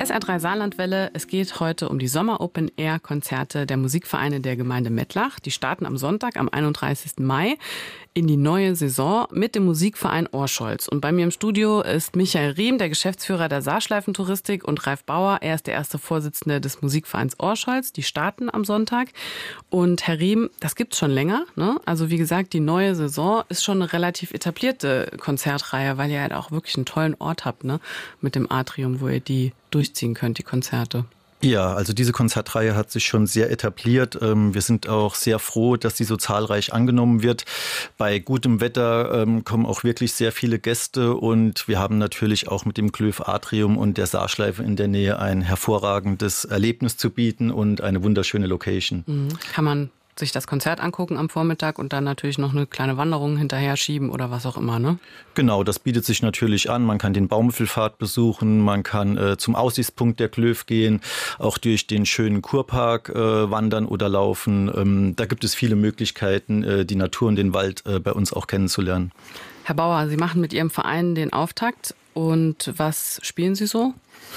SR3 Saarlandwelle, es geht heute um die Sommer-Open-Air-Konzerte der Musikvereine der Gemeinde Mettlach. Die starten am Sonntag, am 31. Mai in die neue Saison mit dem Musikverein Orscholz. Und bei mir im Studio ist Michael Riem, der Geschäftsführer der Saarschleifentouristik, und Ralf Bauer, er ist der erste Vorsitzende des Musikvereins Orscholz. Die starten am Sonntag. Und Herr Riem, das gibt's schon länger, ne? Also wie gesagt, die neue Saison ist schon eine relativ etablierte Konzertreihe, weil ihr halt auch wirklich einen tollen Ort habt, ne? Mit dem Atrium, wo ihr die durchziehen könnt, die Konzerte. Ja, also diese Konzertreihe hat sich schon sehr etabliert. Wir sind auch sehr froh, dass sie so zahlreich angenommen wird. Bei gutem Wetter kommen auch wirklich sehr viele Gäste und wir haben natürlich auch mit dem Klöf Atrium und der Saarschleife in der Nähe ein hervorragendes Erlebnis zu bieten und eine wunderschöne Location. Kann man sich das Konzert angucken am Vormittag und dann natürlich noch eine kleine Wanderung hinterher schieben oder was auch immer, ne? Genau, das bietet sich natürlich an. Man kann den Baumwipfelpfad besuchen, man kann zum Aussichtspunkt der Klöf gehen, auch durch den schönen Kurpark wandern oder laufen. Da gibt es viele Möglichkeiten, die Natur und den Wald bei uns auch kennenzulernen. Herr Bauer, Sie machen mit Ihrem Verein den Auftakt und was spielen Sie so?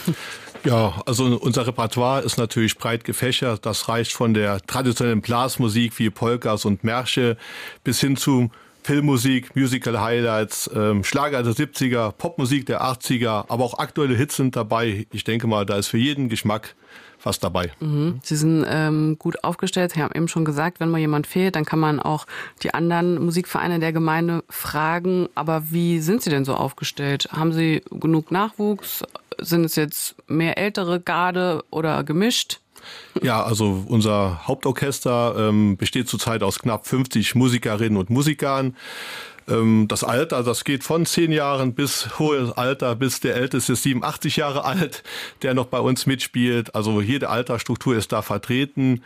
Ja, also unser Repertoire ist natürlich breit gefächert. Das reicht von der traditionellen Blasmusik wie Polkas und Märsche bis hin zu Filmmusik, Musical-Highlights, Schlager der 70er, Popmusik der 80er, aber auch aktuelle Hits sind dabei. Ich denke mal, da ist für jeden Geschmack was dabei. Sie sind gut aufgestellt. Sie haben eben schon gesagt, wenn mal jemand fehlt, dann kann man auch die anderen Musikvereine der Gemeinde fragen. Aber wie sind Sie denn so aufgestellt? Haben Sie genug Nachwuchs? Sind es jetzt mehr ältere Garde oder gemischt? Ja, also unser Hauptorchester besteht zurzeit aus knapp 50 Musikerinnen und Musikern. Das Alter, das geht von 10 Jahren bis hohes Alter, bis der Älteste ist 87 Jahre alt, der noch bei uns mitspielt. Also jede Altersstruktur ist da vertreten.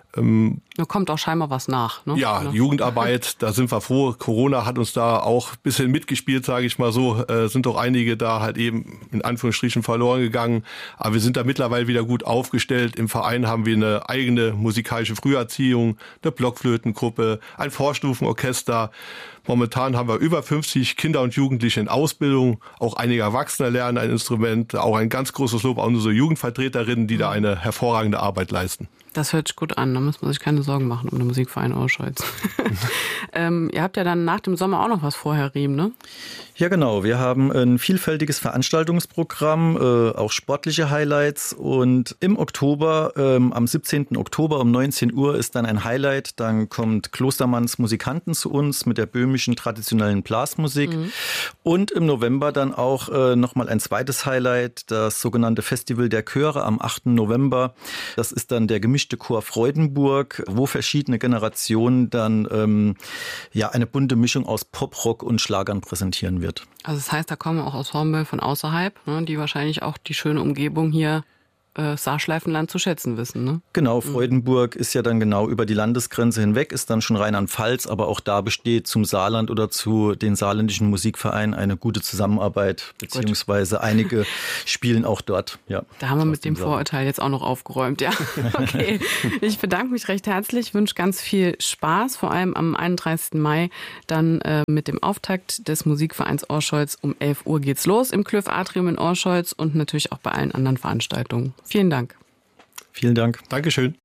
Da kommt auch scheinbar was nach, ne? Ja, Jugendarbeit, da sind wir froh. Corona hat uns da auch ein bisschen mitgespielt, sage ich mal so. Sind doch einige da halt eben in Anführungsstrichen verloren gegangen. Aber wir sind da mittlerweile wieder gut aufgestellt. Im Verein haben wir eine eigene musikalische Früherziehung, eine Blockflötengruppe, ein Vorstufenorchester. Momentan haben wir über 50 Kinder und Jugendliche in Ausbildung. Auch einige Erwachsene lernen ein Instrument. Auch ein ganz großes Lob an unsere Jugendvertreterinnen, die da eine hervorragende Arbeit leisten. Das hört sich gut an, da muss man sich keine Sorgen machen um den Musikverein Orscholz. Ihr habt ja dann nach dem Sommer auch noch was vor, Herr Riem, ne? Ja, genau. Wir haben ein vielfältiges Veranstaltungsprogramm, auch sportliche Highlights. Und im Oktober, am 17. Oktober um 19 Uhr ist dann ein Highlight. Dann kommt Klostermanns Musikanten zu uns mit der böhmischen traditionellen Blasmusik. Und im November dann auch nochmal ein zweites Highlight, das sogenannte Festival der Chöre am 8. November. Das ist dann der gemischte Chor Freudenburg, wo verschiedene Generationen dann eine bunte Mischung aus Pop, Rock und Schlagern präsentieren wird. Also das heißt, da kommen auch Ensemble von außerhalb, ne, die wahrscheinlich auch die schöne Umgebung hier Saarschleifenland zu schätzen wissen, ne? Genau, Freudenburg ist ja dann genau über die Landesgrenze hinweg, ist dann schon Rheinland-Pfalz, aber auch da besteht zum Saarland oder zu den saarländischen Musikvereinen eine gute Zusammenarbeit, beziehungsweise einige spielen auch dort. Ja, da haben wir mit dem Vorurteil jetzt auch noch aufgeräumt, ja. Okay, ich bedanke mich recht herzlich, wünsche ganz viel Spaß, vor allem am 31. Mai dann mit dem Auftakt des Musikvereins Orscholz. Um 11 Uhr geht's los im Klöf Atrium in Orscholz und natürlich auch bei allen anderen Veranstaltungen. Vielen Dank. Vielen Dank. Dankeschön.